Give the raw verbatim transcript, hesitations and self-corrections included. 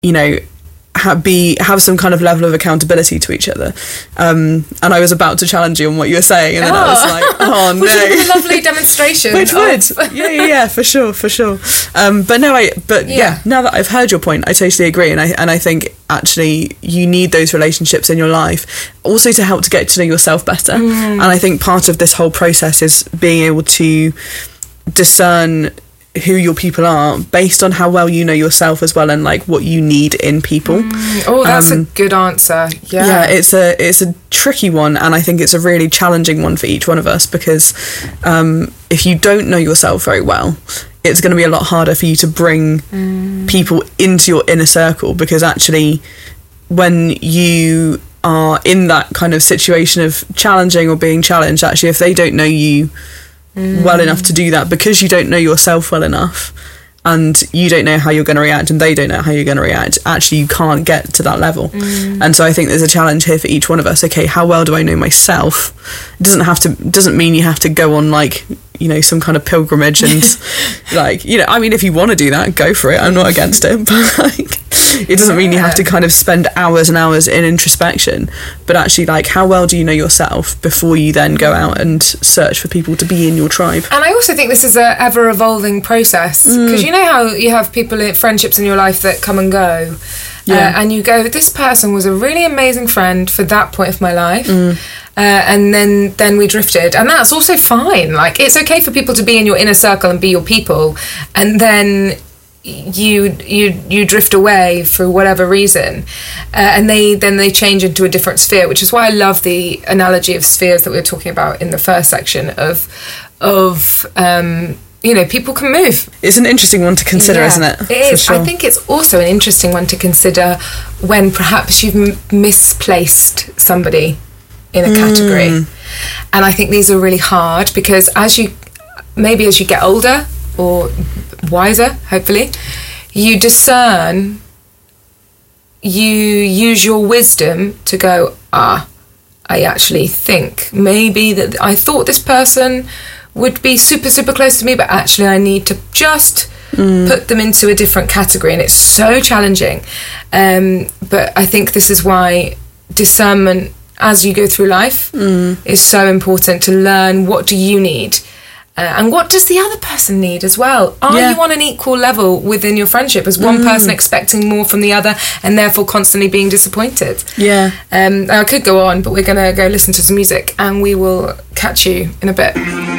you know, ha- be have some kind of level of accountability to each other. Um, and I was about to challenge you on what you were saying, and then oh. I was like, oh no. Which would be a lovely demonstration. Which would. yeah, yeah, yeah, for sure, for sure. Um, but no, I, but yeah. yeah, now that I've heard your point, I totally agree. And I, and I think actually you need those relationships in your life also to help to get to know yourself better. Mm. And I think part of this whole process is being able to discern who your people are based on how well you know yourself as well, and like what you need in people. Mm. Oh, that's um, a good answer. Yeah. Yeah, it's a it's a tricky one, and I think it's a really challenging one for each one of us, because um, if you don't know yourself very well, it's going to be a lot harder for you to bring mm. people into your inner circle, because actually when you are in that kind of situation of challenging or being challenged, actually if they don't know you Mm. well enough to do that, because you don't know yourself well enough and you don't know how you're going to react and they don't know how you're going to react, actually you can't get to that level. Mm. And so I think there's a challenge here for each one of us. Okay, how well do I know myself? It doesn't have to doesn't mean you have to go on like, you know, some kind of pilgrimage and like, you know, I mean, if you want to do that, go for it, I'm not against it, but like it doesn't mean you have to kind of spend hours and hours in introspection, but actually like how well do you know yourself before you then go out and search for people to be in your tribe. And I also think this is a ever evolving process, because mm. you know how you have people in friendships in your life that come and go, yeah. uh, and you go, this person was a really amazing friend for that point of my life, mm. uh, and then then we drifted, and that's also fine. Like it's okay for people to be in your inner circle and be your people, and then you you you drift away for whatever reason, uh, and they then they change into a different sphere, which is why I love the analogy of spheres that we were talking about in the first section of of um you know, people can move. It's an interesting one to consider, yeah, isn't it? It is. Sure. I think it's also an interesting one to consider when perhaps you've m- misplaced somebody in a mm. category, and I think these are really hard, because as you maybe as you get older or wiser, hopefully, you discern, you use your wisdom to go, ah, I actually think maybe that I thought this person would be super, super close to me, but actually I need to just mm. put them into a different category, and it's so challenging. Um, but I think this is why discernment as you go through life mm. is so important, to learn what do you need. Uh, and what does the other person need as well? Are yeah. you on an equal level within your friendship? Is one mm. person expecting more from the other and therefore constantly being disappointed? Yeah. Um, I could go on, but we're going to go listen to some music and we will catch you in a bit.